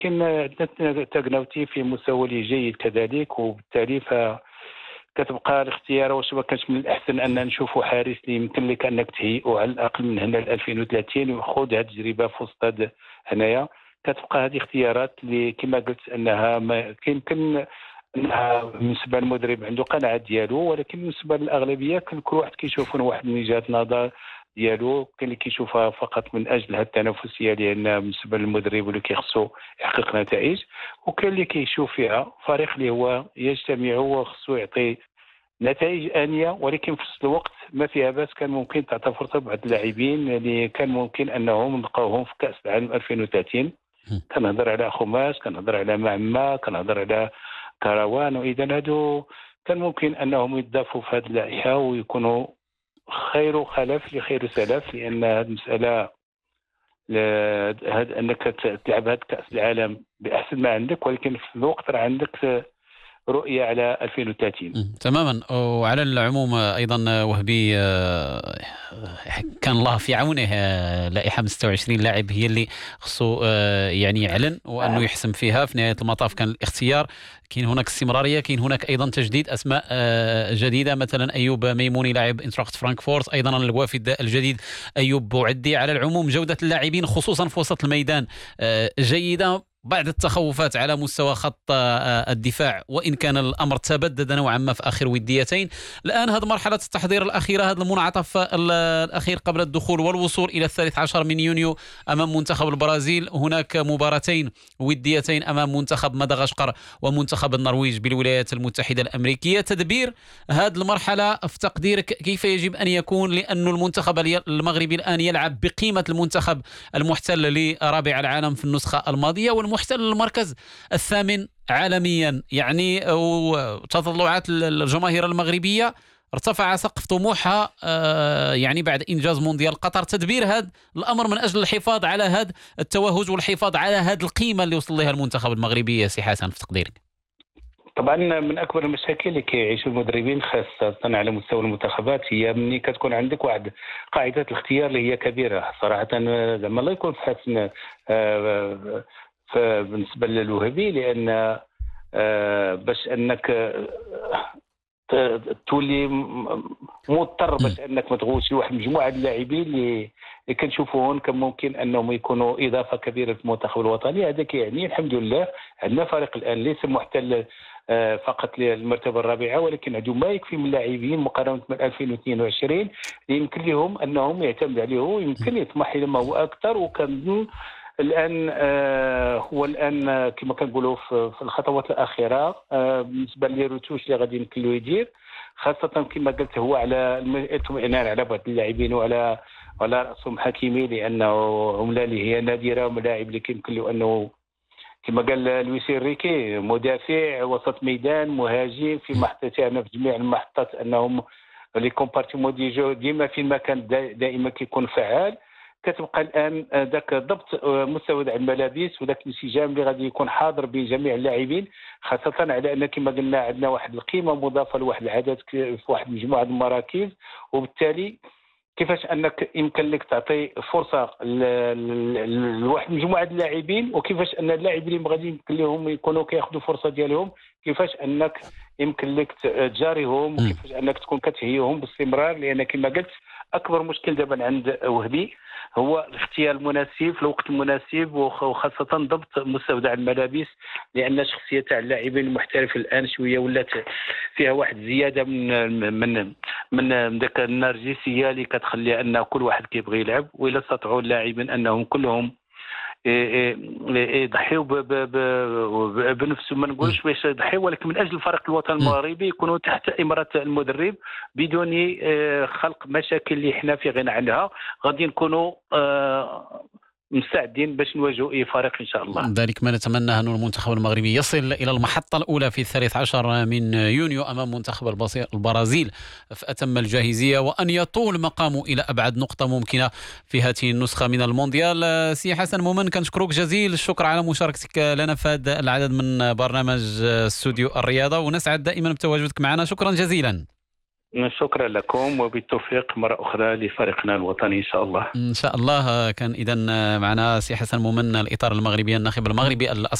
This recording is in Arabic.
ولكن عندنا تاغناوتي في مستوى اللي جيد كذلك، وبالتالي كتبقى الاختيار واش ما كانش من الأحسن أن نشوفوا حارس اللي يمكن لك أنك تهيئه على الأقل من هنا ل 2030 ويخوض هذه التجربة في وسط هنايا. كتبقى هذه اختيارات اللي كما قلت أنها ما يمكن أنها بالنسبة للمدرب عنده قناعة ديالو، ولكن بالنسبة للأغلبية كل واحد كيشوف من واحد من وجهات نظر ديالو. كاين اللي كيشوفها فقط من اجل هذه التنافسيه لان بالنسبه للمدرب اللي كيخصو يحقق نتائج، وكاين اللي كيشوف فيها فريق اللي هو يجتمع وخصو يعطي نتائج آنية، ولكن في نفس الوقت ما فيها باس كان ممكن تعطى فرصة بعض اللاعبين اللي كان ممكن أنهم نلقاوهم في كأس العالم 2030. كنهضر على خماس، كنهضر على معما، كنهضر على كروان، وإذا هادو كان ممكن أنهم يضافوا في هذه اللائحة ويكونوا خير خلف لخير سلف، لأن هذه المسألة أنك تلعب هذا كأس العالم بأحسن ما عندك، ولكن في الوقت راه عندك رؤية على 2030. تماما. وعلى العموم أيضا وهبي كان الله في عونه. لائحة من 26 لاعب هي اللي خصو يعني يعلن وأنه يحسم فيها. في نهاية المطاف كان الاختيار، كاين هناك استمرارية، كاين هناك أيضا تجديد أسماء جديدة، مثلا أيوب ميموني لاعب انتراخت فرانكفورت، أيضا الوافد الجديد أيوب بوعدي. على العموم جودة اللاعبين خصوصا في وسط الميدان جيدة، بعض التخوفات على مستوى خط الدفاع، وإن كان الأمر تبدد نوعا ما في آخر وديتين. الآن هذه مرحلة التحضير الأخيرة، هذا المنعطف الأخير قبل الدخول والوصول إلى 13 من يونيو أمام منتخب البرازيل. هناك مباراتين وديتين أمام منتخب مدغشقر ومنتخب النرويج بالولايات المتحدة الأمريكية. تدبير هذه المرحلة في تقديرك كيف يجب أن يكون؟ لأن المنتخب المغربي الآن يلعب بقيمة المنتخب المحتل لرابع العالم في النسخة الماضية، والمحتل المركز الثامن عالميا. يعني تطلعات الجماهير المغربية ارتفع سقف طموحها يعني بعد إنجاز مونديال قطر. تدبير هذا الأمر من أجل الحفاظ على هذا التوهج والحفاظ على هذه القيمة اللي وصل لها المنتخب المغربي سي حسن في تقديرك. طبعا من اكبر المشاكل اللي كيعيشوا المدربين خاصه على مستوى المنتخبات هي ملي كتكون عندك واحد قاعده الاختيار اللي هي كبيره صراحه. زعما الله يكون في حسن بالنسبه للوهبي، لان باش انك تولي مضطر باش انك ما تغوتش واحد مجموعه د اللاعبين اللي كنشوفوهم كان ممكن انهم يكونوا اضافه كبيره في المنتخب الوطني. هذا كيعني الحمد لله عندنا فريق الان ليس محتل فقط للمرتبه الرابعه، ولكن عنده ما يكفي من لاعبين مقارنه من 2022 اللي يمكن لهم انهم يعتمدوا عليه ويمكن يطمح الى ما هو اكثر. وكان الان هو الان كما كنقولوا في الخطوات الاخيره بالنسبه للروتوش اللي غادي يمكن له يدير، خاصه كما قلت هو على الاطمئنان على بعض اللاعبين وعلى راسهم حكيمي، لانه عمله اللي هي نادره وملاعب اللي كيمكن له انه كما قال لويس انريكي مدافع وسط ميدان مهاجم في محطتين في جميع المحطات، انهم لي كومبارتيمون دي جو ديما في المكان دائما كيكون فعال. كتبقى الان ذاك ضبط مستوى الملابس وذاك الانسجام اللي غادي يكون حاضر بين جميع اللاعبين، خاصه على ان كما قلنا عندنا واحد القيمه مضافه لواحد العدد في واحد مجموعه المراكز، وبالتالي كيفاش انك يمكن لك تعطي فرصه لواحد مجموعه اللاعبين، وكيفاش ان اللاعبين اللي غادي يمكن لهم يكونوا كياخذوا فرصه ديالهم، كيفاش انك يمكن لك تجاريهم وكيفاش انك تكون كتهيئهم باستمرار. لان كما قلت اكبر مشكل دابا عند وهبي هو الاختيار المناسب في الوقت المناسب، وخاصه ضبط مستودع الملابس، لان شخصيه تاع اللاعبين المحترفين الان شويه ولات فيها واحد زياده من ذاك النرجسيه اللي كتخلي ان كل واحد كيبغي يلعب، والا استطاعوا اللاعبين انهم كلهم يضحيوا بنفسهم، ما نقولش باش يضحيوا ولكن من اجل الفريق الوطني المغربي يكونوا تحت امره المدرب بدون خلق مشاكل اللي احنا في غنى عنها. غادي نكونوا مستعدين باش نواجهوا اي فريق ان شاء الله. ذلك ما نتمنى أن المنتخب المغربي يصل إلى المحطة الأولى في 13 من يونيو أمام منتخب البرازيل في أتم الجاهزية، وأن يطول مقامه إلى أبعد نقطة ممكنة في هذه النسخة من المونديال. سي حسن مومن كنشكرك جزيل الشكر على مشاركتك لنا في هذا العدد من برنامج استوديو الرياضة، ونسعد دائما بتواجدك معنا. شكرا جزيلا. شكرا لكم وبالتوفيق مرة أخرى لفريقنا الوطني إن شاء الله. إن شاء الله. كان إذن معنا سي حسن مومن الإطار المغربي الناخب المغربي